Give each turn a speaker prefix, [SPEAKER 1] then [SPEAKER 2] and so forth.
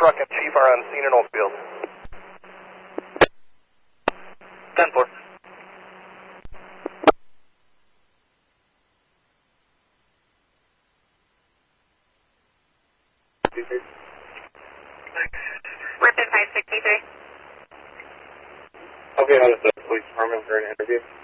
[SPEAKER 1] truck and Chief are on scene in Oakfield.
[SPEAKER 2] 10-4.
[SPEAKER 3] We're at 563.
[SPEAKER 2] Okay, how does the police department for an interview?